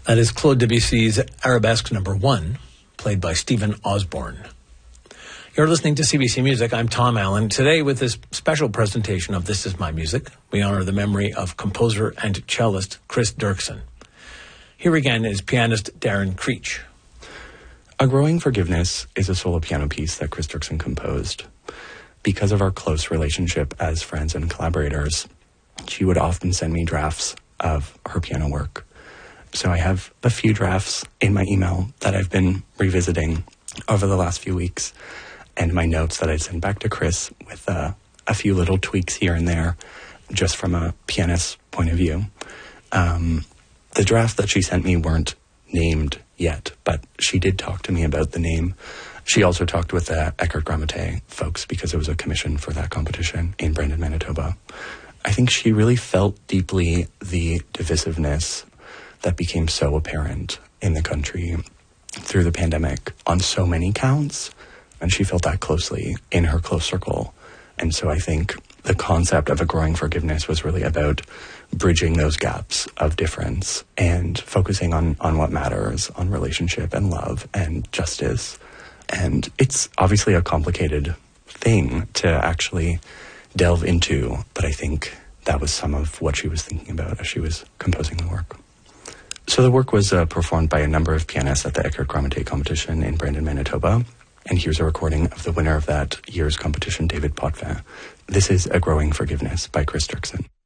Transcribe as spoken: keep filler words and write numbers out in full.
That is Claude Debussy's Arabesque Number One, played by Stephen Osborne. You're listening to C B C Music. I'm Tom Allen. Today, with this special presentation of This Is My Music, we honor the memory of composer and cellist Chris Dirksen. Here again is pianist Darren Creech. A Growing Forgiveness is a solo piano piece that Chris Dirksen composed. Because of our close relationship as friends and collaborators, she would often send me drafts of her piano work. So I have a few drafts in my email that I've been revisiting over the last few weeks, and my notes that I sent back to Chris with uh, a few little tweaks here and there, just from a pianist's point of view. Um, the drafts that she sent me weren't named yet, but she did talk to me about the name. She also talked with the Eckert Grammaté folks because it was a commission for that competition in Brandon, Manitoba. I think she really felt deeply the divisiveness that became so apparent in the country through the pandemic on so many counts, and she felt that closely in her close circle. And so I think the concept of A Growing Forgiveness was really about bridging those gaps of difference and focusing on, on what matters, on relationship and love and justice. And it's obviously a complicated thing to actually delve into, but I think that was some of what she was thinking about as she was composing the work. So the work was uh, performed by a number of pianists at the Eckert Grammaté competition in Brandon, Manitoba. And here's a recording of the winner of that year's competition, David Potvin. This is A Growing Forgiveness by Chris Dirksen.